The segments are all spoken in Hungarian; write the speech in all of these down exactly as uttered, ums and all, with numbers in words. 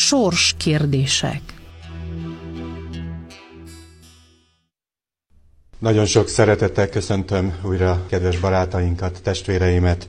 sorskérdések. Nagyon sok szeretettel köszöntöm újra kedves barátainkat, testvéreimet.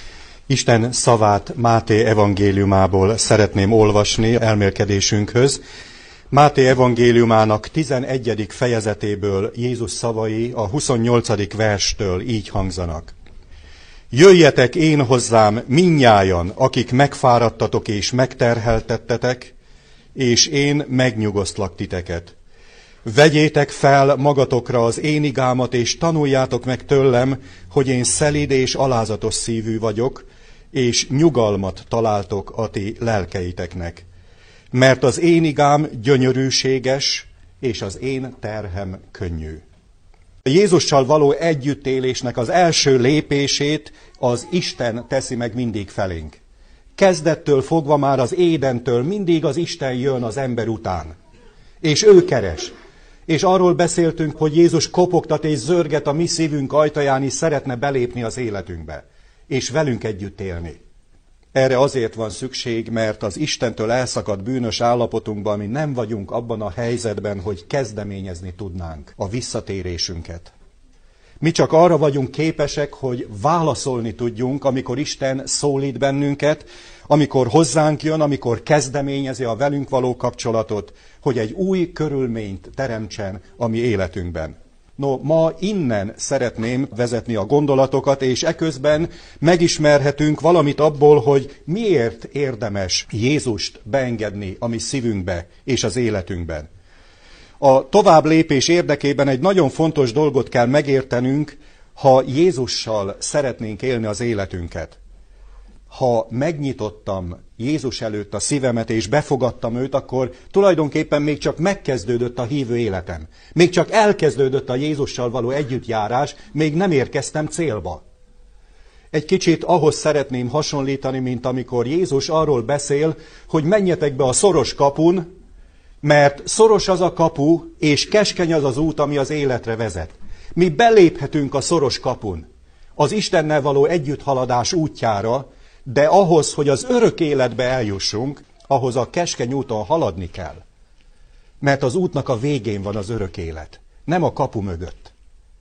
Isten szavát Máté evangéliumából szeretném olvasni elmélkedésünkhöz. Máté evangéliumának tizenegyedik fejezetéből Jézus szavai a huszonnyolcadik verstől így hangzanak. Jöjjetek én hozzám mindnyájan, akik megfáradtatok és megterheltettetek, és én megnyugosztlak titeket. Vegyétek fel magatokra az én igámat, és tanuljátok meg tőlem, hogy én szelíd és alázatos szívű vagyok, és nyugalmat találtok a ti lelkeiteknek. Mert az én igám gyönyörűséges, és az én terhem könnyű. A Jézussal való együttélésnek az első lépését az Isten teszi meg mindig felénk. Kezdettől fogva már az Édentől mindig az Isten jön az ember után. És ő keres. És arról beszéltünk, hogy Jézus kopogtat és zörget a mi szívünk ajtaján, és szeretne belépni az életünkbe. És velünk együtt élni. Erre azért van szükség, mert az Istentől elszakadt bűnös állapotunkban mi nem vagyunk abban a helyzetben, hogy kezdeményezni tudnánk a visszatérésünket. Mi csak arra vagyunk képesek, hogy válaszolni tudjunk, amikor Isten szólít bennünket, amikor hozzánk jön, amikor kezdeményezi a velünk való kapcsolatot, hogy egy új körülményt teremtsen a mi életünkben. No, ma innen szeretném vezetni a gondolatokat, és eközben megismerhetünk valamit abból, hogy miért érdemes Jézust beengedni a mi szívünkbe és az életünkben. A tovább lépés érdekében egy nagyon fontos dolgot kell megértenünk, ha Jézussal szeretnénk élni az életünket. Ha megnyitottam Jézus előtt a szívemet és befogadtam őt, akkor tulajdonképpen még csak megkezdődött a hívő életem. Még csak elkezdődött a Jézussal való együttjárás, még nem érkeztem célba. Egy kicsit ahhoz szeretném hasonlítani, mint amikor Jézus arról beszél, hogy menjetek be a szoros kapun, mert szoros az a kapu, és keskeny az az út, ami az életre vezet. Mi beléphetünk a szoros kapun, az Istennel való együtthaladás útjára, de ahhoz, hogy az örök életbe eljussunk, ahhoz a keskeny úton haladni kell. Mert az útnak a végén van az örök élet, nem a kapu mögött.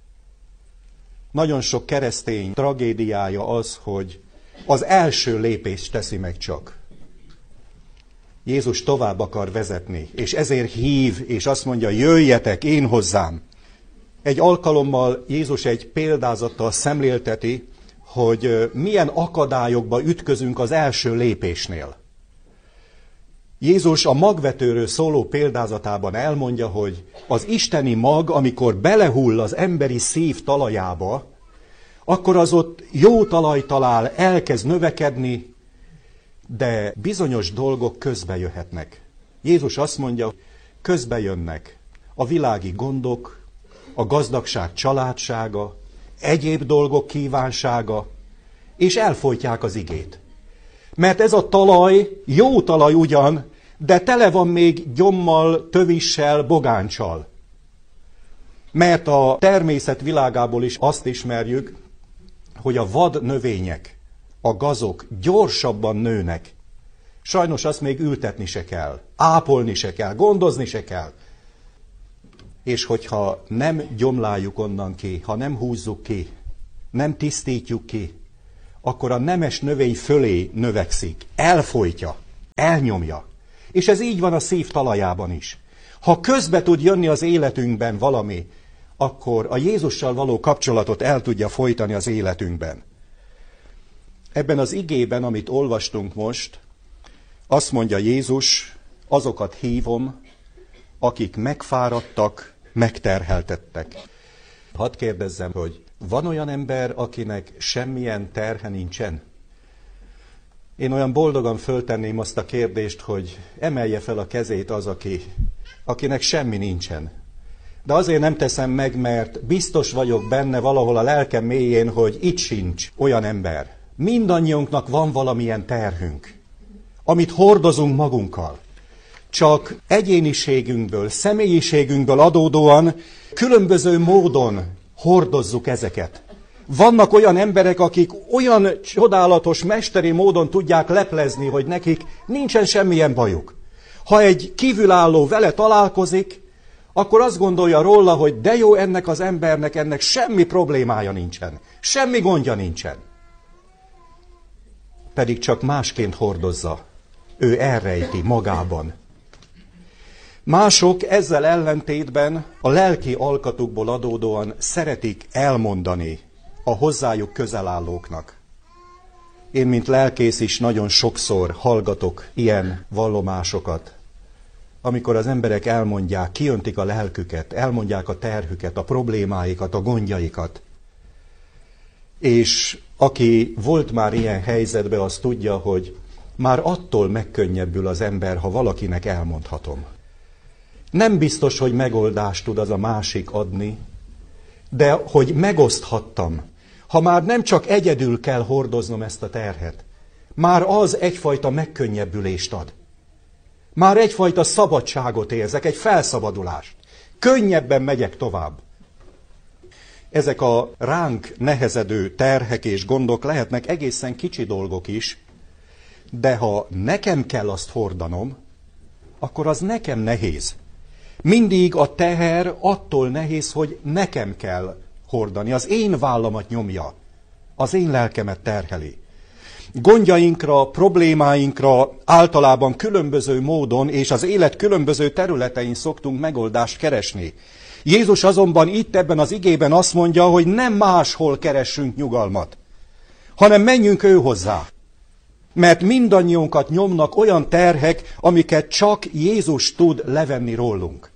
Nagyon sok keresztény tragédiája az, hogy az első lépést teszi meg csak. Jézus tovább akar vezetni, és ezért hív, és azt mondja, jöjjetek én hozzám. Egy alkalommal Jézus egy példázattal szemlélteti, hogy milyen akadályokba ütközünk az első lépésnél. Jézus a magvetőről szóló példázatában elmondja, hogy az isteni mag, amikor belehull az emberi szív talajába, akkor az ott jó talaj talál, elkezd növekedni, de bizonyos dolgok közbe jöhetnek. Jézus azt mondja, közbe jönnek a világi gondok, a gazdagság családsága, egyéb dolgok kívánsága, és elfojtják az igét. Mert ez a talaj, jó talaj ugyan, de tele van még gyommal, tövissel, bogáncsal. Mert a természet világából is azt ismerjük, hogy a vad növények, a gazok gyorsabban nőnek. Sajnos azt még ültetni se kell, ápolni se kell, gondozni se kell. És hogyha nem gyomláljuk onnan ki, ha nem húzzuk ki, nem tisztítjuk ki, akkor a nemes növény fölé növekszik, elfojtja, elnyomja. És ez így van a szív talajában is. Ha közbe tud jönni az életünkben valami, akkor a Jézussal való kapcsolatot el tudja folytani az életünkben. Ebben az igében, amit olvastunk most, azt mondja Jézus, azokat hívom, akik megfáradtak, megterheltettek. Hadd kérdezzem, hogy van olyan ember, akinek semmilyen terhe nincsen? Én olyan boldogan föltenném azt a kérdést, hogy emelje fel a kezét az, aki, akinek semmi nincsen. De azért nem teszem meg, mert biztos vagyok benne valahol a lelkem mélyén, hogy itt sincs olyan ember. Mindannyiunknak van valamilyen terhünk, amit hordozunk magunkkal. Csak egyéniségünkből, személyiségünkből adódóan különböző módon hordozzuk ezeket. Vannak olyan emberek, akik olyan csodálatos, mesteri módon tudják leplezni, hogy nekik nincsen semmilyen bajuk. Ha egy kívülálló vele találkozik, akkor azt gondolja róla, hogy de jó, ennek az embernek ennek semmi problémája nincsen, semmi gondja nincsen. Pedig csak másként hordozza. Ő elrejti magában. Mások ezzel ellentétben a lelki alkatukból adódóan szeretik elmondani a hozzájuk közel állóknak. Én, mint lelkész is nagyon sokszor hallgatok ilyen vallomásokat, amikor az emberek elmondják, kiöntik a lelküket, elmondják a terhüket, a problémáikat, a gondjaikat. És aki volt már ilyen helyzetben, az tudja, hogy már attól megkönnyebbül az ember, ha valakinek elmondhatom. Nem biztos, hogy megoldást tud az a másik adni, de hogy megoszthattam, ha már nem csak egyedül kell hordoznom ezt a terhet, már az egyfajta megkönnyebbülést ad. Már egyfajta szabadságot érzek, egy felszabadulást. Könnyebben megyek tovább. Ezek a ránk nehezedő terhek és gondok lehetnek egészen kicsi dolgok is, de ha nekem kell azt hordanom, akkor az nekem nehéz. Mindig a teher attól nehéz, hogy nekem kell hordani. Az én vállamat nyomja, az én lelkemet terheli. Gondjainkra, problémáinkra általában különböző módon és az élet különböző területein szoktunk megoldást keresni. Jézus azonban itt ebben az igében azt mondja, hogy nem máshol keressünk nyugalmat, hanem menjünk ő hozzá. Mert mindannyiunkat nyomnak olyan terhek, amiket csak Jézus tud levenni rólunk.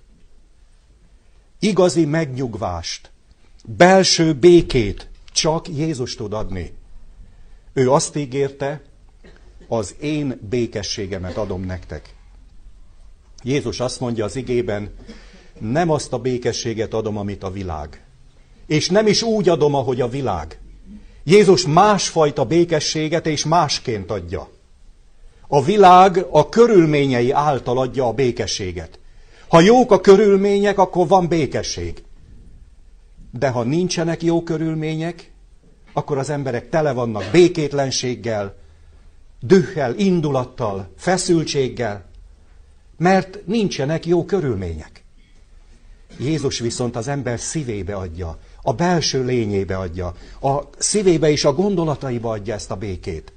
Igazi megnyugvást, belső békét csak Jézus tud adni. Ő azt ígérte, az én békességemet adom nektek. Jézus azt mondja az igében, nem azt a békességet adom, amit a világ. És nem is úgy adom, ahogy a világ. Jézus másfajta békességet és másként adja. A világ a körülményei által adja a békességet. Ha jók a körülmények, akkor van békesség. De ha nincsenek jó körülmények, akkor az emberek tele vannak békétlenséggel, dühhel, indulattal, feszültséggel, mert nincsenek jó körülmények. Jézus viszont az ember szívébe adja, a belső lényébe adja, a szívébe és a gondolataiba adja ezt a békét.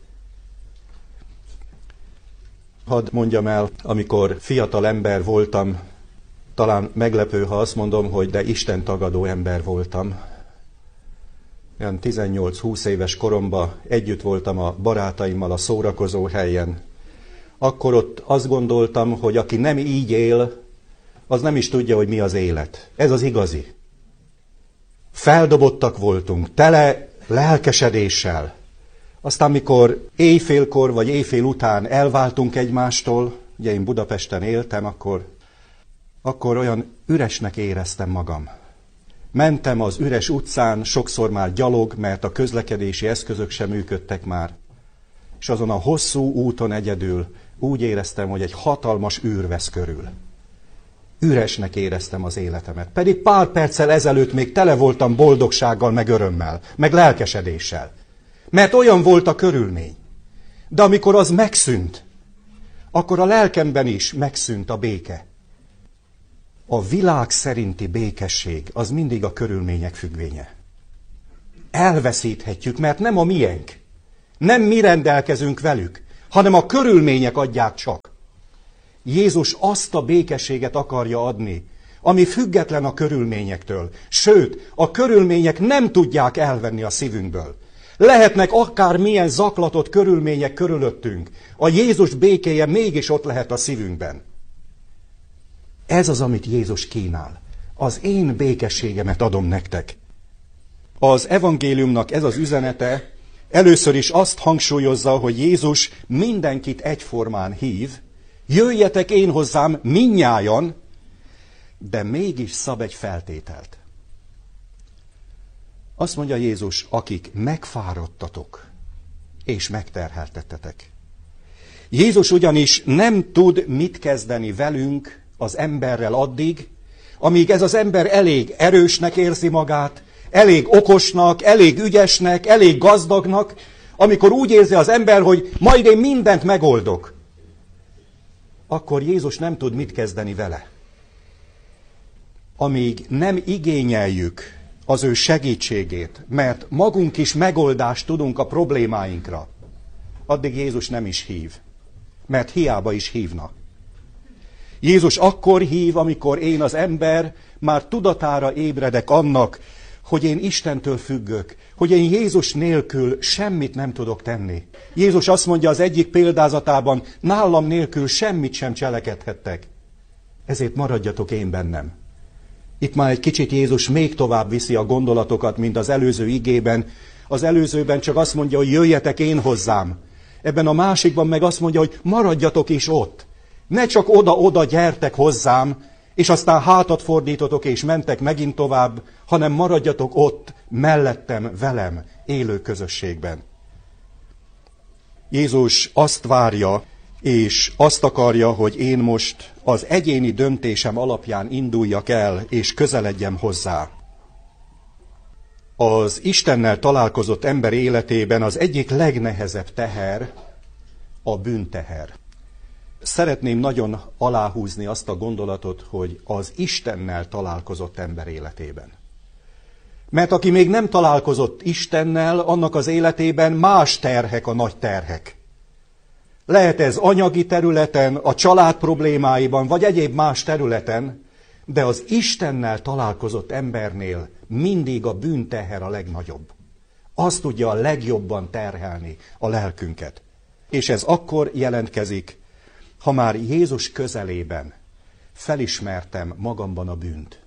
Hadd mondjam el, amikor fiatal ember voltam, talán meglepő, ha azt mondom, hogy de Isten tagadó ember voltam. Olyan tizennyolc-húsz éves koromban együtt voltam a barátaimmal a szórakozó helyen. Akkor ott azt gondoltam, hogy aki nem így él, az nem is tudja, hogy mi az élet. Ez az igazi. Feldobottak voltunk, tele lelkesedéssel. Aztán, mikor éjfélkor vagy éjfél után elváltunk egymástól, ugye én Budapesten éltem, akkor, akkor olyan üresnek éreztem magam. Mentem az üres utcán, sokszor már gyalog, mert a közlekedési eszközök sem működtek már. És azon a hosszú úton egyedül úgy éreztem, hogy egy hatalmas űr vesz körül. Üresnek éreztem az életemet. Pedig pár perccel ezelőtt még tele voltam boldogsággal, meg örömmel, meg lelkesedéssel. Mert olyan volt a körülmény. De amikor az megszűnt, akkor a lelkemben is megszűnt a béke. A világ szerinti békesség az mindig a körülmények függvénye. Elveszíthetjük, mert nem a miénk. Nem mi rendelkezünk velük, hanem a körülmények adják csak. Jézus azt a békességet akarja adni, ami független a körülményektől. Sőt, a körülmények nem tudják elvenni a szívünkből. Lehetnek akár milyen zaklatott körülmények körülöttünk. A Jézus békéje mégis ott lehet a szívünkben. Ez az, amit Jézus kínál. Az én békességemet adom nektek. Az evangéliumnak ez az üzenete először is azt hangsúlyozza, hogy Jézus mindenkit egyformán hív, jöjjetek én hozzám mindnyájan, de mégis szab egy feltételt. Azt mondja Jézus, akik megfáradtatok és megterheltettetek. Jézus ugyanis nem tud mit kezdeni velünk, az emberrel addig, amíg ez az ember elég erősnek érzi magát, elég okosnak, elég ügyesnek, elég gazdagnak, amikor úgy érzi az ember, hogy majd én mindent megoldok. akkor Jézus nem tud mit kezdeni vele. Amíg nem igényeljük az ő segítségét, mert magunk is megoldást tudunk a problémáinkra, addig Jézus nem is hív, mert hiába is hívna. Jézus akkor hív, amikor én, az ember, már tudatára ébredek annak, hogy én Istentől függök, hogy én Jézus nélkül semmit nem tudok tenni. Jézus azt mondja az egyik példázatában, nálam nélkül semmit sem cselekedhettek. Ezért maradjatok én bennem. Itt már egy kicsit Jézus még tovább viszi a gondolatokat, mint az előző igében. Az előzőben csak azt mondja, hogy jöjjetek én hozzám. Ebben a másikban meg azt mondja, hogy maradjatok is ott. Ne csak oda-oda gyertek hozzám, és aztán hátat fordítotok és mentek megint tovább, hanem maradjatok ott, mellettem, velem, élő közösségben. Jézus azt várja, és azt akarja, hogy én most az egyéni döntésem alapján induljak el, és közeledjem hozzá. Az Istennel találkozott ember életében az egyik legnehezebb teher a bűnteher. Szeretném nagyon aláhúzni azt a gondolatot, hogy az Istennel találkozott ember életében. Mert aki még nem találkozott Istennel, annak az életében más terhek a nagy terhek. Lehet ez anyagi területen, a család problémáiban, vagy egyéb más területen, de az Istennel találkozott embernél mindig a bűnteher a legnagyobb. Az tudja a legjobban terhelni a lelkünket. És ez akkor jelentkezik, ha már Jézus közelében felismertem magamban a bűnt.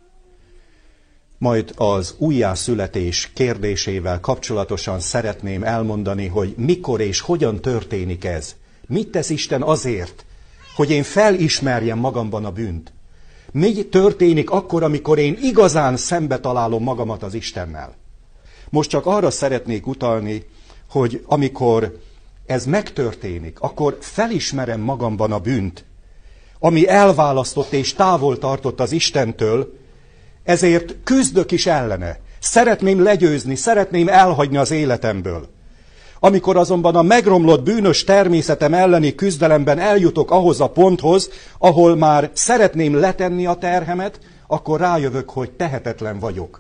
Majd az újjászületés kérdésével kapcsolatosan szeretném elmondani, hogy mikor és hogyan történik ez. Mit tesz Isten azért, hogy én felismerjem magamban a bűnt? Mi történik akkor, amikor én igazán szembe találom magamat az Istennel? Most csak arra szeretnék utalni, hogy amikor ez megtörténik, akkor felismerem magamban a bűnt, ami elválasztott és távol tartott az Istentől, ezért küzdök is ellene. Szeretném legyőzni, szeretném elhagyni az életemből. Amikor azonban a megromlott bűnös természetem elleni küzdelemben eljutok ahhoz a ponthoz, ahol már szeretném letenni a terhemet, akkor rájövök, hogy tehetetlen vagyok.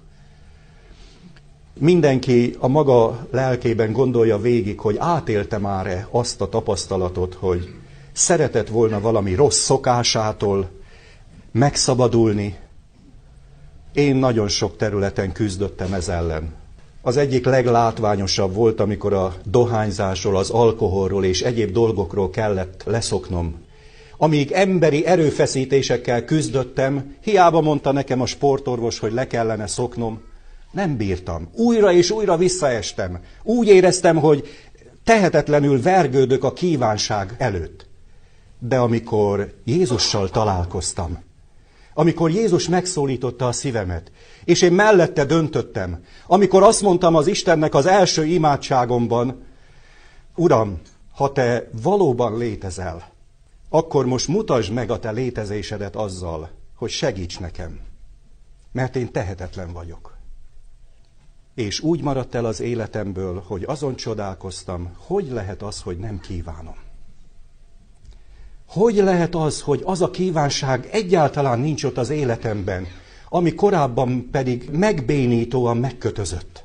Mindenki a maga lelkében gondolja végig, hogy átélte már-e azt a tapasztalatot, hogy szeretett volna valami rossz szokásától megszabadulni. Én nagyon sok területen küzdöttem ez ellen. Az egyik leglátványosabb volt, amikor a dohányzásról, az alkoholról és egyéb dolgokról kellett leszoknom. Amíg emberi erőfeszítésekkel küzdöttem, hiába mondta nekem a sportorvos, hogy le kellene szoknom, nem bírtam. Újra és újra visszaestem. Úgy éreztem, hogy tehetetlenül vergődök a kívánság előtt. De amikor Jézussal találkoztam, amikor Jézus megszólította a szívemet, és én mellette döntöttem, amikor azt mondtam az Istennek az első imádságomban, Uram, ha te valóban létezel, akkor most mutasd meg a te létezésedet azzal, hogy segíts nekem, mert én tehetetlen vagyok. És úgy maradt el az életemből, hogy azon csodálkoztam, hogy lehet az, hogy nem kívánom. Hogy lehet az, hogy az a kívánság egyáltalán nincs ott az életemben, ami korábban pedig megbénítóan megkötözött.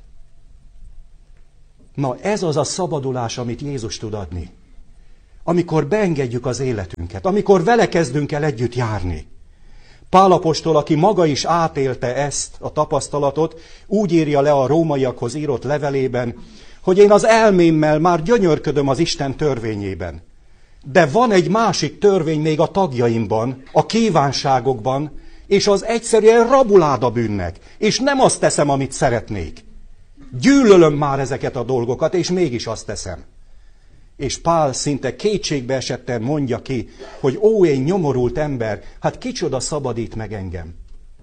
Na ez az a szabadulás, amit Jézus tud adni. Amikor beengedjük az életünket, amikor vele kezdünk el együtt járni. Pál apostol, aki maga is átélte ezt a tapasztalatot, úgy írja le a rómaiakhoz írott levelében, hogy én az elmémmel már gyönyörködöm az Isten törvényében. De van egy másik törvény még a tagjaimban, a kívánságokban, és az egyszerűen rabuláda bűnnek, és nem azt teszem, amit szeretnék. Gyűlölöm már ezeket a dolgokat, és mégis azt teszem. És Pál szinte kétségbe esetten mondja ki, hogy ó, én nyomorult ember, hát kicsoda szabadít meg engem.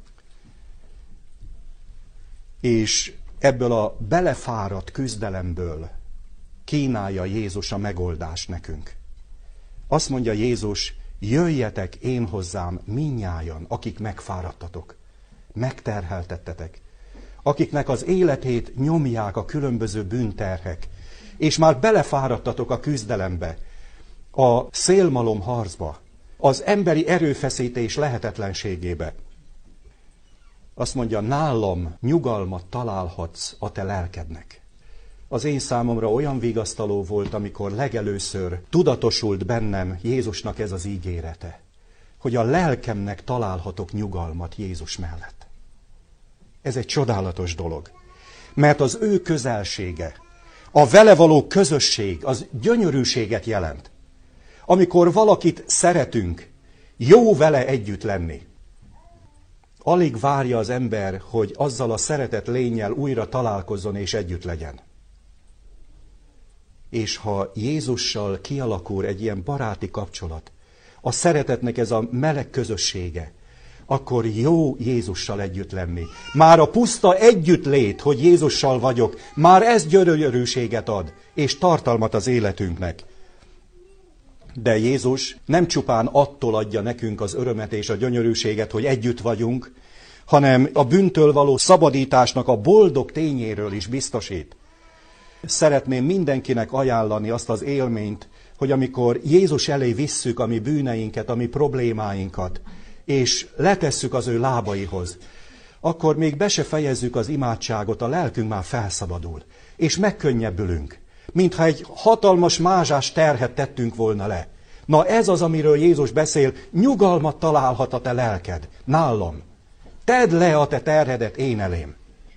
És ebből a belefáradt küzdelemből kínálja Jézus a megoldást nekünk. Azt mondja Jézus, jöjjetek én hozzám mindnyájan, akik megfáradtatok, megterheltettetek, akiknek az életét nyomják a különböző bűnterhek, és már belefáradtatok a küzdelembe, a szélmalom harcba, az emberi erőfeszítés lehetetlenségébe. Azt mondja, nálam nyugalmat találhatsz a te lelkednek. Az én számomra olyan vigasztaló volt, amikor legelőször tudatosult bennem Jézusnak ez az ígérete, hogy a lelkemnek találhatok nyugalmat Jézus mellett. Ez egy csodálatos dolog, mert az ő közelsége, a vele való közösség, az gyönyörűséget jelent. Amikor valakit szeretünk, jó vele együtt lenni. Alig várja az ember, hogy azzal a szeretett lénnyel újra találkozzon és együtt legyen. És ha Jézussal kialakul egy ilyen baráti kapcsolat, a szeretetnek ez a meleg közössége, akkor jó Jézussal együtt lenni. Már a puszta együttlét, hogy Jézussal vagyok, már ez gyönyörűséget ad, és tartalmat az életünknek. De Jézus nem csupán attól adja nekünk az örömet és a gyönyörűséget, hogy együtt vagyunk, hanem a bűntől való szabadításnak a boldog tényéről is biztosít. Szeretném mindenkinek ajánlani azt az élményt, hogy amikor Jézus elé visszük a mi bűneinket, a mi problémáinkat, és letesszük az ő lábaihoz, akkor még be se fejezzük az imádságot, a lelkünk már felszabadul, és megkönnyebbülünk, mintha egy hatalmas mázsás terhet tettünk volna le. Na ez az, amiről Jézus beszél, nyugalmat találhat a te lelked, nálam. Tedd le a te terhedet én elém.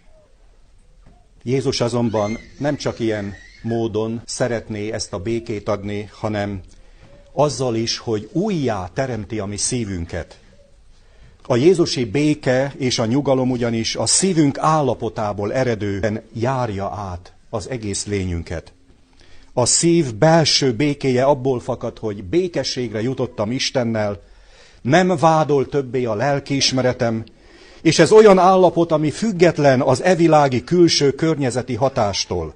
Jézus azonban nem csak ilyen módon szeretné ezt a békét adni, hanem azzal is, hogy újjá teremti a mi szívünket. A jézusi béke és a nyugalom ugyanis a szívünk állapotából eredően járja át az egész lényünket. A szív belső békéje abból fakad, hogy békességre jutottam Istennel, nem vádol többé a lelkiismeretem, és ez olyan állapot, ami független az evilági külső környezeti hatástól.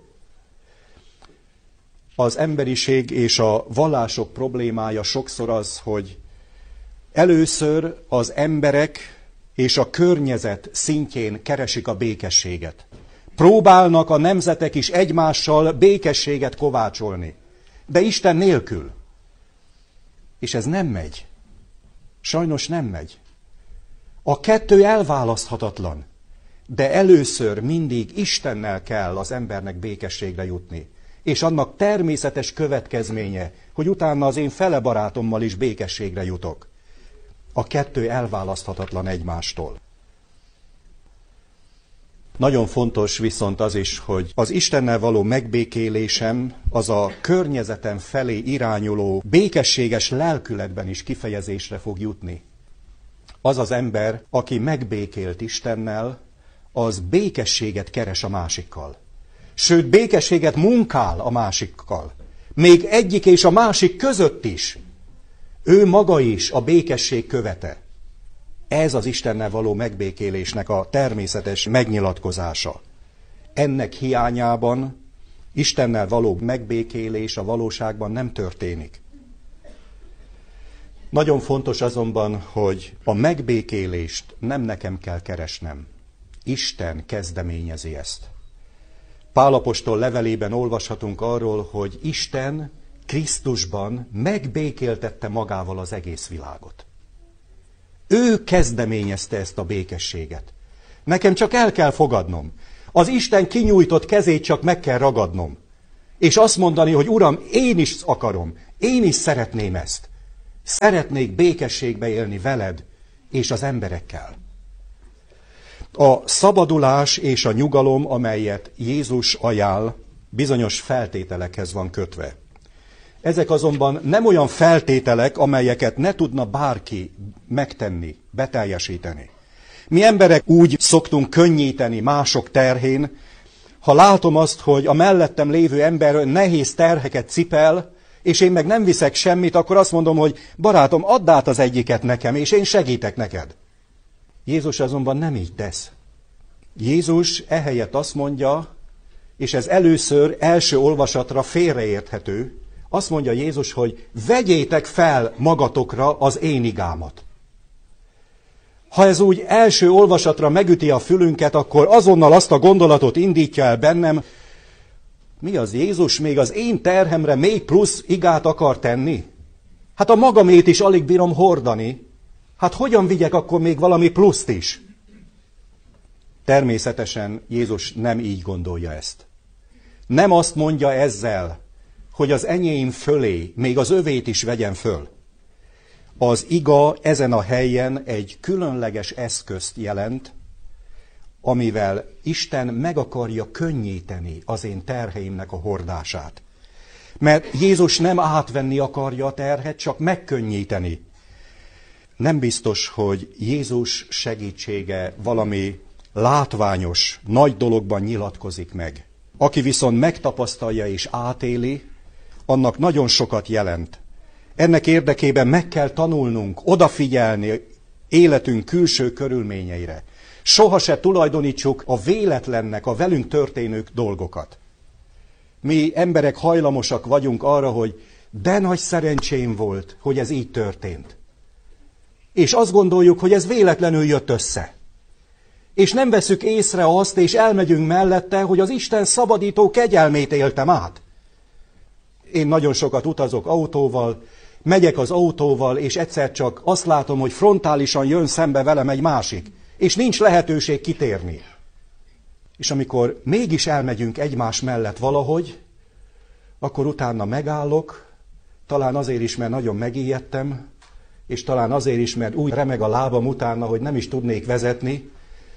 Az emberiség és a vallások problémája sokszor az, hogy először az emberek és a környezet szintjén keresik a békességet. Próbálnak a nemzetek is egymással békességet kovácsolni, de Isten nélkül. És ez nem megy. Sajnos nem megy. A kettő elválaszthatatlan, de először mindig Istennel kell az embernek békességre jutni. És annak természetes következménye, hogy utána az én fele barátommal is békességre jutok. A kettő elválaszthatatlan egymástól. Nagyon fontos viszont az is, hogy az Istennel való megbékélésem az a környezetem felé irányuló békességes lelkületben is kifejezésre fog jutni. Az az ember, aki megbékélt Istennel, az békességet keres a másikkal. Sőt, békességet munkál a másikkal. Még egyik és a másik között is. Ő maga is a békesség követe. Ez az Istennel való megbékélésnek a természetes megnyilatkozása. Ennek hiányában Istennel való megbékélés a valóságban nem történik. Nagyon fontos azonban, hogy a megbékélést nem nekem kell keresnem. Isten kezdeményezi ezt. Pál apostol levelében olvashatunk arról, hogy Isten Krisztusban megbékéltette magával az egész világot. Ő kezdeményezte ezt a békességet. Nekem csak el kell fogadnom. Az Isten kinyújtott kezét csak meg kell ragadnom. És azt mondani, hogy Uram, én is akarom, én is szeretném ezt. Szeretnék békességbe élni veled és az emberekkel. A szabadulás és a nyugalom, amelyet Jézus ajánl, bizonyos feltételekhez van kötve. Ezek azonban nem olyan feltételek, amelyeket ne tudna bárki megtenni, beteljesíteni. Mi emberek úgy szoktunk könnyíteni mások terhén, ha látom azt, hogy a mellettem lévő ember nehéz terheket cipel, és én meg nem viszek semmit, akkor azt mondom, hogy barátom, add át az egyiket nekem, és én segítek neked. Jézus azonban nem így tesz. Jézus ehelyett azt mondja, és ez először első olvasatra félreérthető, azt mondja Jézus, hogy vegyétek fel magatokra az én igámat. Ha ez úgy első olvasatra megüti a fülünket, akkor azonnal azt a gondolatot indítja el bennem, mi az Jézus még az én terhemre még plusz igát akar tenni? Hát a magamét is alig bírom hordani. Hát hogyan vigyek akkor még valami pluszt is? Természetesen Jézus nem így gondolja ezt. Nem azt mondja ezzel, hogy az enyém fölé még az övét is vegyen föl. Az iga ezen a helyen egy különleges eszközt jelent, amivel Isten meg akarja könnyíteni az én terheimnek a hordását. Mert Jézus nem átvenni akarja a terhet, csak megkönnyíteni. Nem biztos, hogy Jézus segítsége valami látványos, nagy dologban nyilatkozik meg. Aki viszont megtapasztalja és átéli, annak nagyon sokat jelent. Ennek érdekében meg kell tanulnunk, odafigyelni életünk külső körülményeire. Soha se tulajdonítsuk a véletlennek, a velünk történő dolgokat. Mi emberek hajlamosak vagyunk arra, hogy de nagy szerencsém volt, hogy ez így történt. És azt gondoljuk, hogy ez véletlenül jött össze. És nem veszük észre azt, és elmegyünk mellette, hogy az Isten szabadító kegyelmét éltem át. Én nagyon sokat utazok autóval, megyek az autóval, és egyszer csak azt látom, hogy frontálisan jön szembe velem egy másik, és nincs lehetőség kitérni. És amikor mégis elmegyünk egymás mellett valahogy, akkor utána megállok, talán azért is, mert nagyon megijedtem, és talán azért is, mert úgy remeg a lábam utána, hogy nem is tudnék vezetni,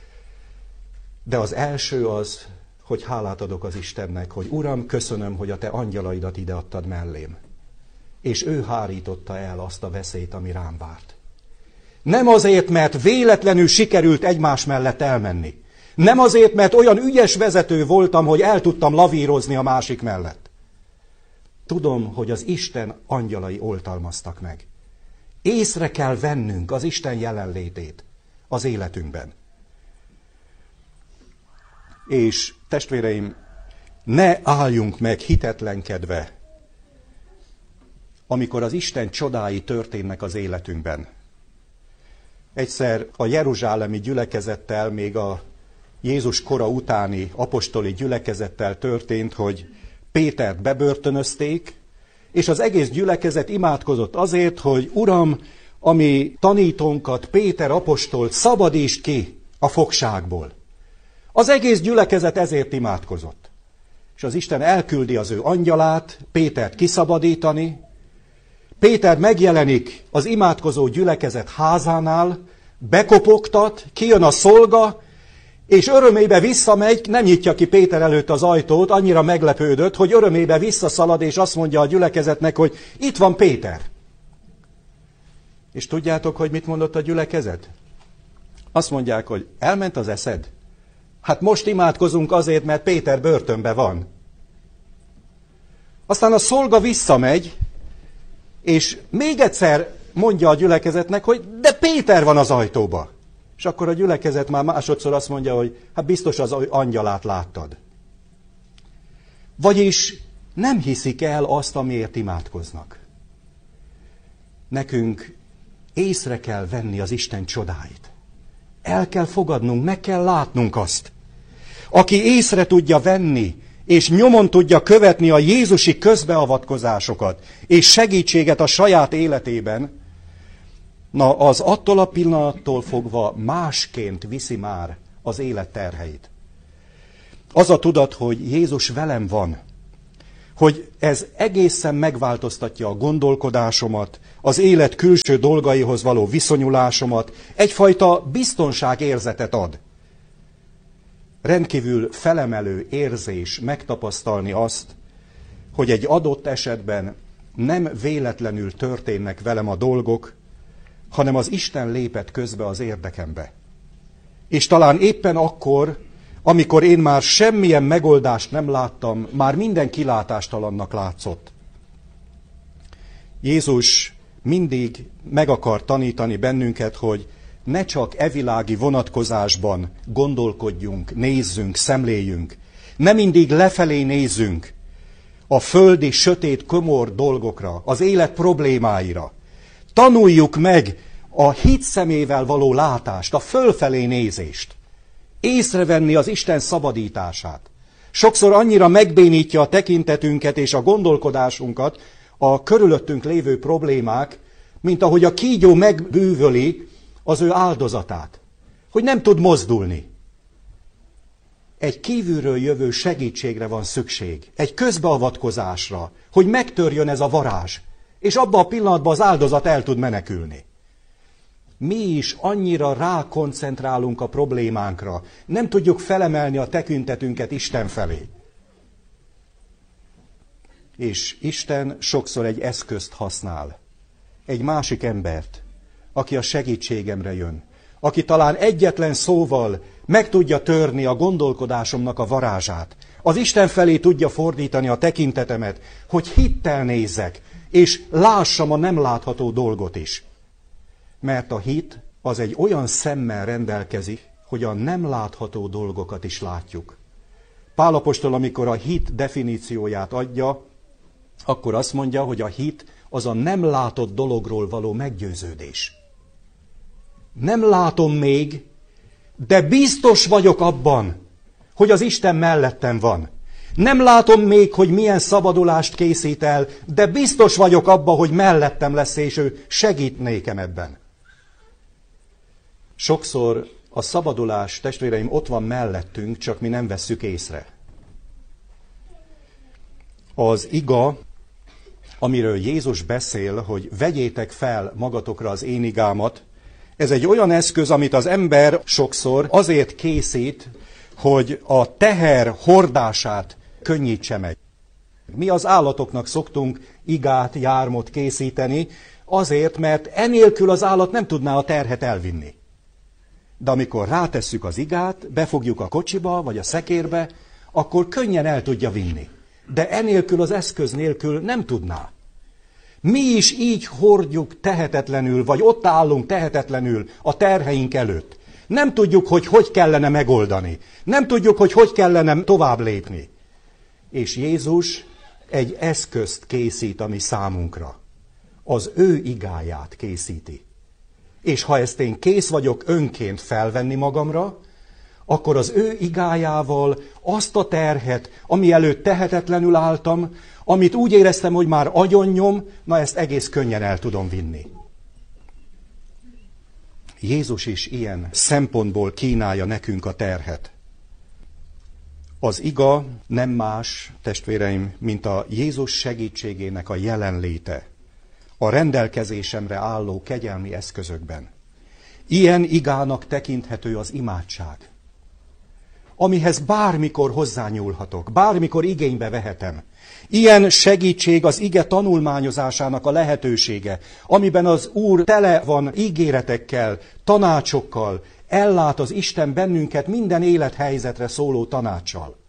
de az első az, hogy hálát adok az Istennek, hogy Uram, köszönöm, hogy a te angyalaidat ideadtad mellém. És ő hárította el azt a veszélyt, ami rám várt. Nem azért, mert véletlenül sikerült egymás mellett elmenni. Nem azért, mert olyan ügyes vezető voltam, hogy el tudtam lavírozni a másik mellett. Tudom, hogy az Isten angyalai oltalmaztak meg. Észre kell vennünk az Isten jelenlétét az életünkben. És testvéreim, ne álljunk meg hitetlenkedve, amikor az Isten csodái történnek az életünkben. Egyszer a jeruzsálemi gyülekezettel, még a Jézus kora utáni apostoli gyülekezettel történt, hogy Pétert bebörtönözték, és az egész gyülekezet imádkozott azért, hogy Uram, ami tanítónkat, Péter apostolt, szabadítsd ki a fogságból. Az egész gyülekezet ezért imádkozott. És az Isten elküldi az ő angyalát, Pétert kiszabadítani. Péter megjelenik az imádkozó gyülekezet házánál, bekopogtat, kijön a szolga, és örömébe visszamegy, nem nyitja ki Péter előtt az ajtót, annyira meglepődött, hogy örömébe visszaszalad, és azt mondja a gyülekezetnek, hogy itt van Péter. És tudjátok, hogy mit mondott a gyülekezet? Azt mondják, hogy elment az eszed? Hát most imádkozunk azért, mert Péter börtönben van. Aztán a szolga visszamegy, és még egyszer mondja a gyülekezetnek, hogy de Péter van az ajtóba. És akkor a gyülekezet már másodszor azt mondja, hogy hát biztos az angyalát láttad. Vagyis nem hiszik el azt, amiért imádkoznak. Nekünk észre kell venni az Isten csodáit. El kell fogadnunk, meg kell látnunk azt. Aki észre tudja venni, és nyomon tudja követni a jézusi közbeavatkozásokat, és segítséget a saját életében, na az attól a pillanattól fogva másként viszi már az élet terheit. Az a tudat, hogy Jézus velem van, hogy ez egészen megváltoztatja a gondolkodásomat, az élet külső dolgaihoz való viszonyulásomat, egyfajta biztonságérzetet ad. Rendkívül felemelő érzés megtapasztalni azt, hogy egy adott esetben nem véletlenül történnek velem a dolgok, hanem az Isten lépett közbe az érdekembe. És talán éppen akkor, amikor én már semmilyen megoldást nem láttam, már minden kilátástalannak látszott. Jézus mindig meg akar tanítani bennünket, hogy ne csak evilági vonatkozásban gondolkodjunk, nézzünk, szemléljünk. Ne mindig lefelé nézzünk a földi, sötét, komor dolgokra, az élet problémáira. Tanuljuk meg a hit szemével való látást, a fölfelé nézést. Észrevenni az Isten szabadítását. Sokszor annyira megbénítja a tekintetünket és a gondolkodásunkat a körülöttünk lévő problémák, mint ahogy a kígyó megbűvöli az ő áldozatát, hogy nem tud mozdulni. Egy kívülről jövő segítségre van szükség, egy közbeavatkozásra, hogy megtörjön ez a varázs, és abban a pillanatban az áldozat el tud menekülni. Mi is annyira rákoncentrálunk a problémánkra, nem tudjuk felemelni a tekintetünket Isten felé. És Isten sokszor egy eszközt használ, egy másik embert, aki a segítségemre jön, aki talán egyetlen szóval meg tudja törni a gondolkodásomnak a varázsát. Az Isten felé tudja fordítani a tekintetemet, hogy hittel nézzek, és lássam a nem látható dolgot is. Mert a hit az egy olyan szemmel rendelkezik, hogy a nem látható dolgokat is látjuk. Pál apostol, amikor a hit definícióját adja, akkor azt mondja, hogy a hit az a nem látott dologról való meggyőződés. Nem látom még, de biztos vagyok abban, hogy az Isten mellettem van. Nem látom még, hogy milyen szabadulást készít el, de biztos vagyok abban, hogy mellettem lesz, és ő segít nékem ebben. Sokszor a szabadulás, testvéreim, ott van mellettünk, csak mi nem vesszük észre. Az iga, amiről Jézus beszél, hogy vegyétek fel magatokra az én igámat, ez egy olyan eszköz, amit az ember sokszor azért készít, hogy a teher hordását könnyítse meg. Mi az állatoknak szoktunk igát, jármot készíteni, azért, mert enélkül az állat nem tudná a terhet elvinni. De amikor rátesszük az igát, befogjuk a kocsiba vagy a szekérbe, akkor könnyen el tudja vinni. De enélkül, az eszköz nélkül nem tudná. Mi is így hordjuk tehetetlenül, vagy ott állunk tehetetlenül a terheink előtt. Nem tudjuk, hogy hogy kellene megoldani. Nem tudjuk, hogy hogy kellene tovább lépni. És Jézus egy eszközt készít a mi számunkra. Az ő igáját készíti. És ha ezt én kész vagyok önként felvenni magamra, akkor az ő igájával azt a terhet, ami előtt tehetetlenül álltam, amit úgy éreztem, hogy már agyonnyom, na ezt egész könnyen el tudom vinni. Jézus is ilyen szempontból kínálja nekünk a terhet. Az iga nem más, testvéreim, mint a Jézus segítségének a jelenléte, a rendelkezésemre álló kegyelmi eszközökben. Ilyen igának tekinthető az imádság, amihez bármikor hozzányúlhatok, bármikor igénybe vehetem. Ilyen segítség az ige tanulmányozásának a lehetősége, amiben az Úr tele van ígéretekkel, tanácsokkal, ellát az Isten bennünket minden élethelyzetre szóló tanáccsal.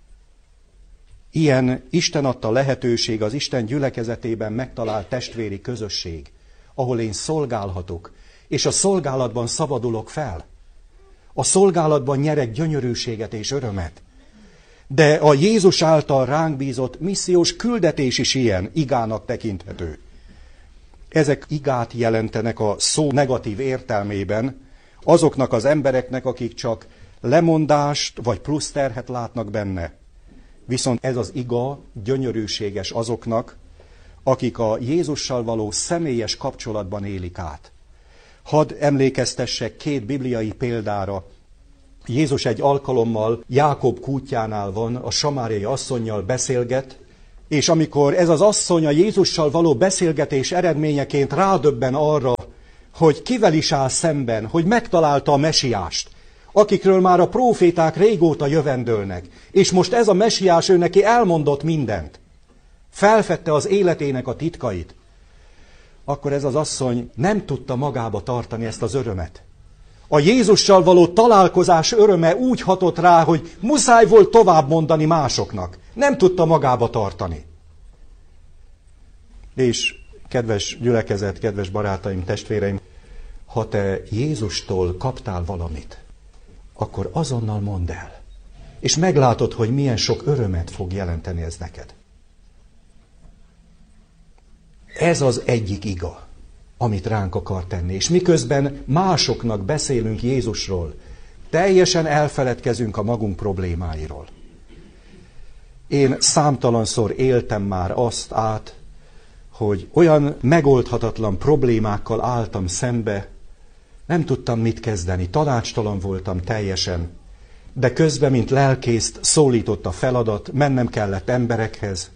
Ilyen Isten adta lehetőség az Isten gyülekezetében megtalált testvéri közösség, ahol én szolgálhatok, és a szolgálatban szabadulok fel. A szolgálatban nyerek gyönyörűséget és örömet. De a Jézus által ránk bízott missziós küldetés is ilyen igának tekinthető. Ezek igát jelentenek a szó negatív értelmében azoknak az embereknek, akik csak lemondást vagy plusz terhet látnak benne. Viszont ez az iga gyönyörűséges azoknak, akik a Jézussal való személyes kapcsolatban élik át. Hadd emlékeztessek két bibliai példára. Jézus egy alkalommal Jákob kútjánál van, a samáriai asszonnyal beszélget, és amikor ez az asszony a Jézussal való beszélgetés eredményeként rádöbben arra, hogy kivel is áll szemben, hogy megtalálta a mesiást, akikről már a próféták régóta jövendölnek, és most ez a mesiás ő neki elmondott mindent, felfedte az életének a titkait, akkor ez az asszony nem tudta magába tartani ezt az örömet. A Jézussal való találkozás öröme úgy hatott rá, hogy muszáj volt tovább mondani másoknak. Nem tudta magába tartani. És kedves gyülekezet, kedves barátaim, testvéreim, ha te Jézustól kaptál valamit, akkor azonnal mondd el. És meglátod, hogy milyen sok örömet fog jelenteni ez neked. Ez az egyik iga, amit ránk akar tenni. És miközben másoknak beszélünk Jézusról, teljesen elfeledkezünk a magunk problémáiról. Én számtalanszor éltem már azt át, hogy olyan megoldhatatlan problémákkal álltam szembe, nem tudtam mit kezdeni, tanácstalan voltam teljesen, de közben, mint lelkészt szólított a feladat, mennem kellett emberekhez,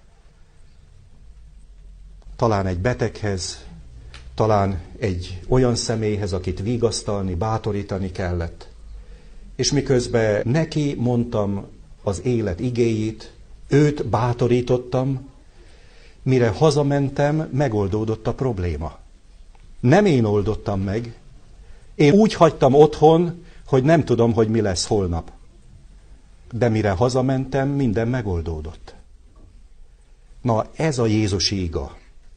talán egy beteghez, talán egy olyan személyhez, akit vigasztalni, bátorítani kellett. És miközben neki mondtam az élet igéjét, őt bátorítottam, mire hazamentem, megoldódott a probléma. Nem én oldottam meg, én úgy hagytam otthon, hogy nem tudom, hogy mi lesz holnap. De mire hazamentem, minden megoldódott. Na, ez a Jézusi iga.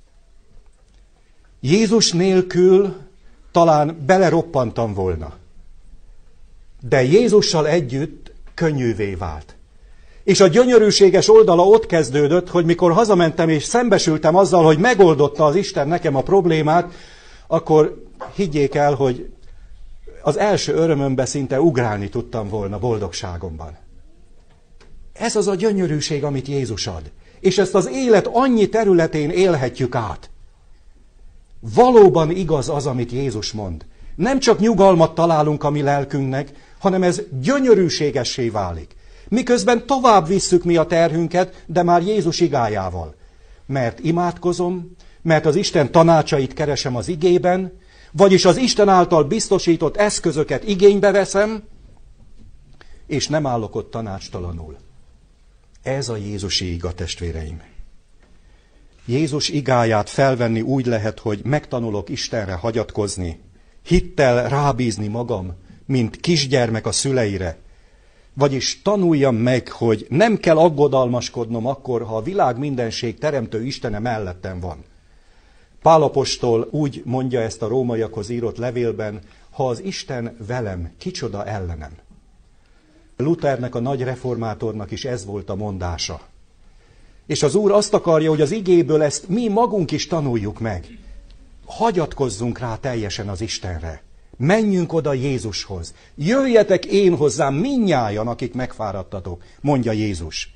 Jézus nélkül talán beleroppantam volna. De Jézussal együtt könnyűvé vált. És a gyönyörűséges oldala ott kezdődött, hogy mikor hazamentem és szembesültem azzal, hogy megoldotta az Isten nekem a problémát, akkor higgyék el, hogy az első örömömbe szinte ugrálni tudtam volna boldogságomban. Ez az a gyönyörűség, amit Jézus ad. És ezt az élet annyi területén élhetjük át. Valóban igaz az, amit Jézus mond. Nem csak nyugalmat találunk a mi lelkünknek, hanem ez gyönyörűségessé válik. Miközben tovább visszük mi a terhünket, de már Jézus igájával. Mert imádkozom, mert az Isten tanácsait keresem az igében, vagyis az Isten által biztosított eszközöket igénybe veszem, és nem állok ott tanácstalanul. Ez a Jézusi iga, testvéreim. Jézus igáját felvenni úgy lehet, hogy megtanulok Istenre hagyatkozni, hittel rábízni magam, mint kisgyermek a szüleire. Vagyis tanuljam meg, hogy nem kell aggodalmaskodnom akkor, ha a világ mindenség teremtő Istene mellettem van. Pál apostol úgy mondja ezt a rómaiakhoz írott levélben, ha az Isten velem, kicsoda ellenem. Luthernek, a nagy reformátornak is ez volt a mondása. És az Úr azt akarja, hogy az igéből ezt mi magunk is tanuljuk meg. Hagyatkozzunk rá teljesen az Istenre. Menjünk oda Jézushoz. Jöjjetek én hozzám mindnyájan, akik megfáradtatok, mondja Jézus.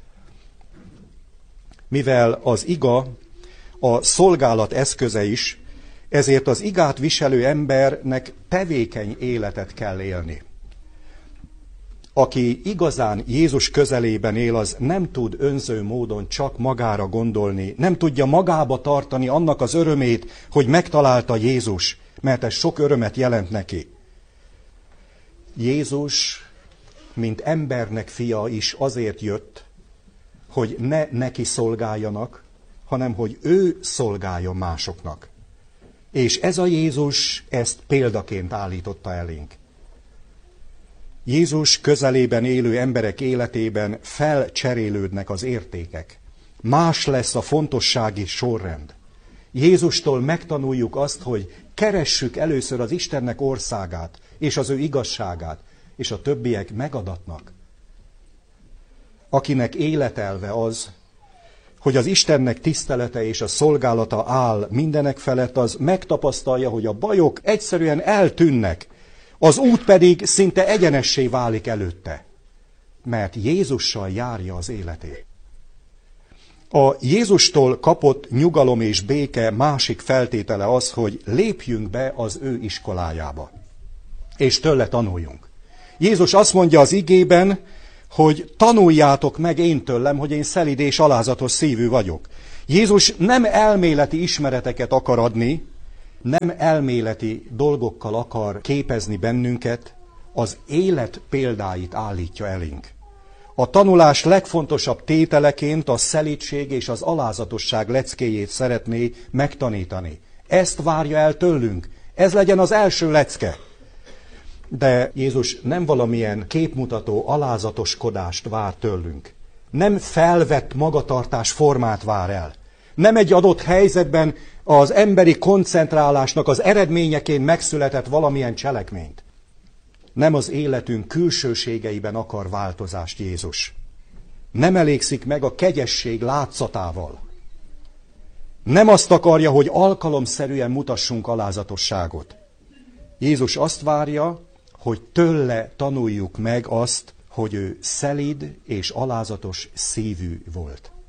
Mivel az iga a szolgálat eszköze is, ezért az igát viselő embernek tevékeny életet kell élni. Aki igazán Jézus közelében él, az nem tud önző módon csak magára gondolni, nem tudja magába tartani annak az örömét, hogy megtalálta Jézus, mert ez sok örömet jelent neki. Jézus, mint embernek fia is azért jött, hogy ne neki szolgáljanak, hanem hogy ő szolgáljon másoknak. És ez a Jézus ezt példaként állította elénk. Jézus közelében élő emberek életében felcserélődnek az értékek. Más lesz a fontossági sorrend. Jézustól megtanuljuk azt, hogy keressük először az Istennek országát és az ő igazságát, és a többiek megadatnak. Akinek életelve az, hogy az Istennek tisztelete és a szolgálata áll mindenek felett, az megtapasztalja, hogy a bajok egyszerűen eltűnnek, az út pedig szinte egyenessé válik előtte, mert Jézussal járja az életét. A Jézustól kapott nyugalom és béke másik feltétele az, hogy lépjünk be az ő iskolájába, és tőle tanuljunk. Jézus azt mondja az igében, hogy tanuljátok meg én tőlem, hogy én szelíd és alázatos szívű vagyok. Jézus nem elméleti ismereteket akar adni, nem elméleti dolgokkal akar képezni bennünket, az élet példáit állítja elénk. A tanulás legfontosabb tételeként a szelídség és az alázatosság leckéjét szeretné megtanítani. Ezt várja el tőlünk. Ez legyen az első lecke. De Jézus nem valamilyen képmutató alázatoskodást vár tőlünk. Nem felvett magatartás formát vár el. Nem egy adott helyzetben az emberi koncentrálásnak az eredményeként megszületett valamilyen cselekményt. Nem az életünk külsőségeiben akar változást Jézus. Nem elégszik meg a kegyesség látszatával. Nem azt akarja, hogy alkalomszerűen mutassunk alázatosságot. Jézus azt várja, hogy tőle tanuljuk meg azt, hogy ő szelíd és alázatos szívű volt.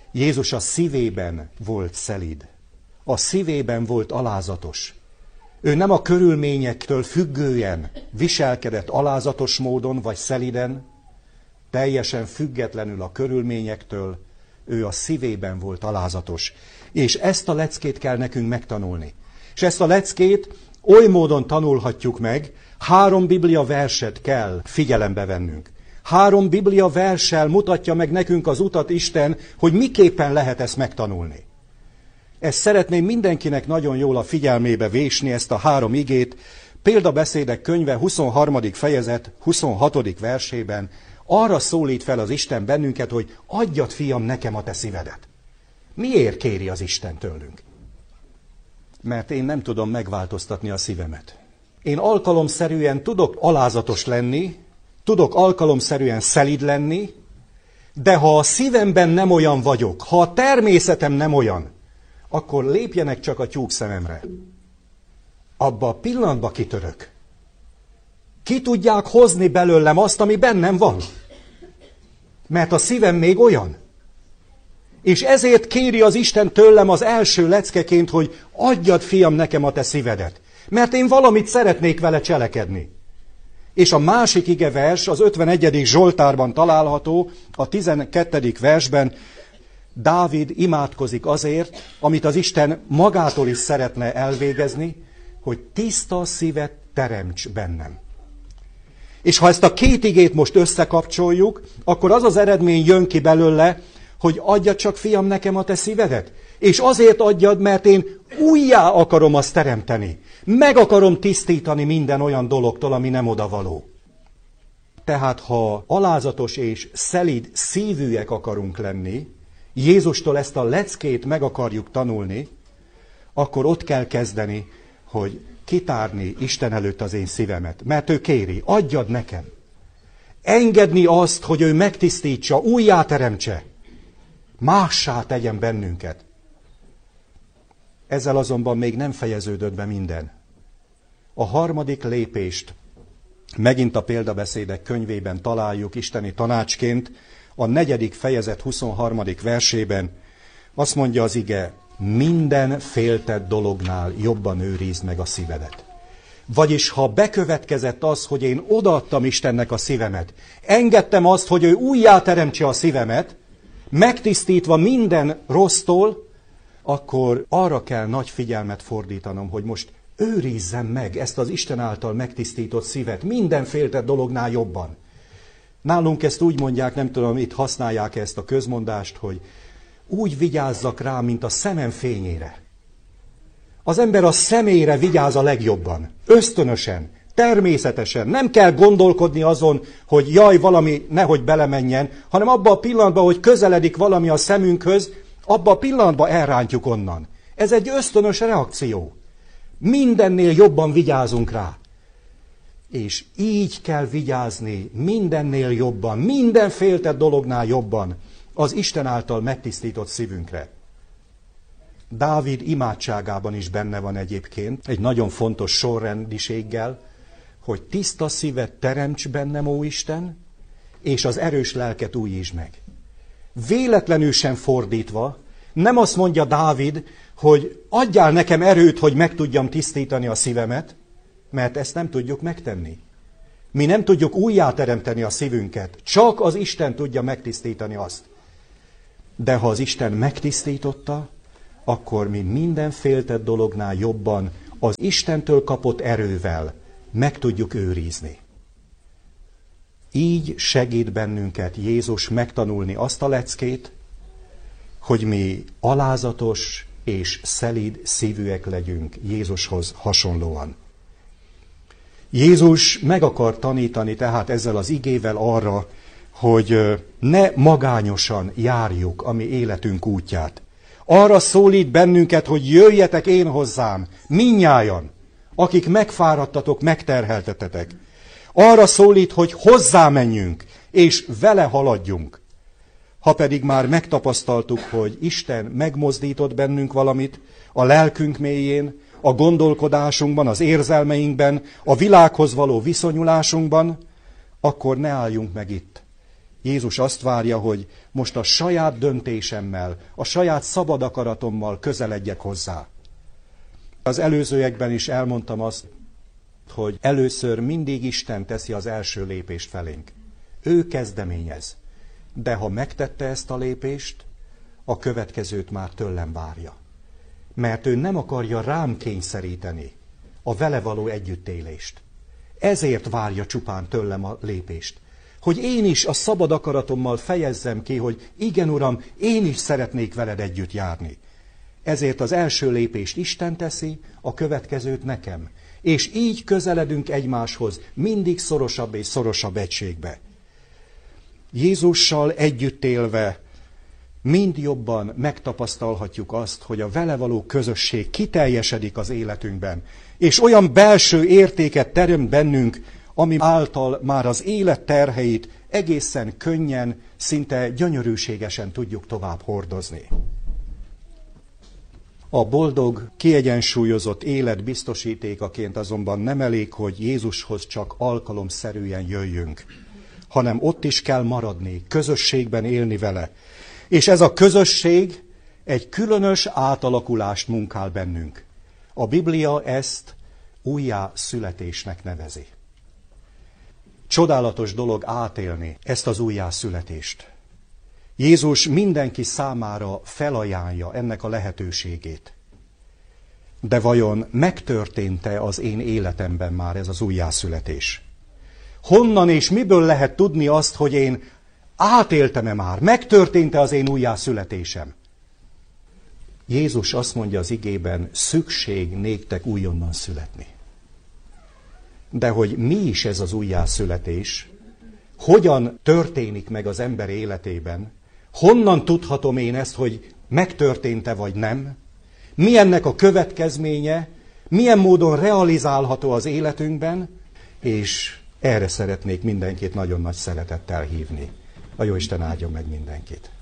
Jézus a szívében volt szelíd. A szívében volt alázatos. Ő nem a körülményektől függően viselkedett alázatos módon vagy szeliden, teljesen függetlenül a körülményektől, ő a szívében volt alázatos. És ezt a leckét kell nekünk megtanulni. És ezt a leckét oly módon tanulhatjuk meg, három Biblia verset kell figyelembe vennünk. Három Biblia verssel mutatja meg nekünk az utat Isten, hogy miképpen lehet ezt megtanulni. Ezt szeretném mindenkinek nagyon jól a figyelmébe vésni, ezt a három igét. Példabeszédek könyve huszonharmadik fejezet huszonhatodik versében arra szólít fel az Isten bennünket, hogy adjad, fiam, nekem a te szívedet. Miért kéri az Isten tőlünk? Mert én nem tudom megváltoztatni a szívemet. Én alkalomszerűen tudok alázatos lenni, tudok alkalomszerűen szelíd lenni, de ha a szívemben nem olyan vagyok, ha a természetem nem olyan, akkor lépjenek csak a tyúk szememre. Abba a pillanatba kitörök. Ki tudják hozni belőlem azt, ami bennem van? Mert a szívem még olyan. És ezért kéri az Isten tőlem az első leckeként, hogy adjad, fiam, nekem a te szívedet. Mert én valamit szeretnék vele cselekedni. És a másik igevers az ötvenegyedik Zsoltárban található, a tizenkettedik versben Dávid imádkozik azért, amit az Isten magától is szeretne elvégezni, hogy tiszta szívet teremts bennem. És ha ezt a két igét most összekapcsoljuk, akkor az az eredmény jön ki belőle, hogy adjad csak, fiam, nekem a te szívedet. És azért adjad, mert én újjá akarom azt teremteni. Meg akarom tisztítani minden olyan dologtól, ami nem odavaló. Tehát ha alázatos és szelíd szívűek akarunk lenni, Jézustól ezt a leckét meg akarjuk tanulni, akkor ott kell kezdeni, hogy kitárni Isten előtt az én szívemet. Mert ő kéri, adjad nekem. Engedni azt, hogy ő megtisztítsa, újjáteremtse. Mássá tegyen bennünket. Ezzel azonban még nem fejeződött be minden. A harmadik lépést megint a példabeszédek könyvében találjuk isteni tanácsként, a negyedik fejezet huszonharmadik versében azt mondja az ige, minden féltett dolognál jobban őrizd meg a szívedet. Vagyis ha bekövetkezett az, hogy én odaadtam Istennek a szívemet, engedtem azt, hogy ő újjáteremtse a szívemet, megtisztítva minden rossztól, akkor arra kell nagy figyelmet fordítanom, hogy most őrizzem meg ezt az Isten által megtisztított szívet minden féltett dolognál jobban. Nálunk ezt úgy mondják, nem tudom, itt használják ezt a közmondást, hogy úgy vigyázzak rá, mint a szemem fényére. Az ember a szemére vigyáz a legjobban, ösztönösen, természetesen. Nem kell gondolkodni azon, hogy jaj, valami nehogy belemenjen, hanem abban a pillanatban, hogy közeledik valami a szemünkhöz, abban a pillanatban elrántjuk onnan. Ez egy ösztönös reakció. Mindennél jobban vigyázunk rá. És így kell vigyázni mindennél jobban, minden féltett dolognál jobban az Isten által megtisztított szívünkre. Dávid imádságában is benne van egyébként, egy nagyon fontos sorrendiséggel, hogy tiszta szívet teremts bennem, ó Isten, és az erős lelket újítsd meg. Véletlenül sem fordítva, nem azt mondja Dávid, hogy adjál nekem erőt, hogy meg tudjam tisztítani a szívemet, mert ezt nem tudjuk megtenni. Mi nem tudjuk újjáteremteni a szívünket, csak az Isten tudja megtisztítani azt. De ha az Isten megtisztította, akkor mi minden féltett dolognál jobban az Istentől kapott erővel meg tudjuk őrizni. Így segít bennünket Jézus megtanulni azt a leckét, hogy mi alázatos és szelíd szívűek legyünk Jézushoz hasonlóan. Jézus meg akar tanítani tehát ezzel az igével arra, hogy ne magányosan járjuk a mi életünk útját. Arra szólít bennünket, hogy jöjjetek én hozzám, mindnyájan, akik megfáradtatok, megterheltetetek. Arra szólít, hogy hozzá menjünk, és vele haladjunk. Ha pedig már megtapasztaltuk, hogy Isten megmozdított bennünk valamit a lelkünk mélyén, a gondolkodásunkban, az érzelmeinkben, a világhoz való viszonyulásunkban, akkor ne álljunk meg itt. Jézus azt várja, hogy most a saját döntésemmel, a saját szabad akaratommal közeledjek hozzá. Az előzőekben is elmondtam azt, hogy először mindig Isten teszi az első lépést felénk. Ő kezdeményez. De ha megtette ezt a lépést, a következőt már tőlem várja. Mert ő nem akarja rám kényszeríteni a vele való együttélést. Ezért várja csupán tőlem a lépést. Hogy én is a szabad akaratommal fejezzem ki, hogy igen, Uram, én is szeretnék veled együtt járni. Ezért az első lépést Isten teszi, a következőt nekem. És így közeledünk egymáshoz, mindig szorosabb és szorosabb egységbe. Jézussal együtt élve mind jobban megtapasztalhatjuk azt, hogy a vele való közösség kiteljesedik az életünkben, és olyan belső értéket teremt bennünk, ami által már az élet terheit egészen könnyen, szinte gyönyörűségesen tudjuk tovább hordozni. A boldog, kiegyensúlyozott élet biztosítékaként azonban nem elég, hogy Jézushoz csak alkalomszerűen jöjjünk, hanem ott is kell maradni, közösségben élni vele. És ez a közösség egy különös átalakulást munkál bennünk. A Biblia ezt újjászületésnek nevezi. Csodálatos dolog átélni ezt az újjászületést. Jézus mindenki számára felajánlja ennek a lehetőségét. De vajon megtörtént-e az én életemben már ez az újjászületés? Honnan és miből lehet tudni azt, hogy én átéltem-e már, megtörtént-e az én újjászületésem? Jézus azt mondja az igében, szükség néktek újonnan születni. De hogy mi is ez az újjászületés, hogyan történik meg az ember életében, honnan tudhatom én ezt, hogy megtörtént-e vagy nem, mi ennek a következménye, milyen módon realizálható az életünkben, és erre szeretnék mindenkit nagyon nagy szeretettel hívni. A Jóisten áldjon meg mindenkit.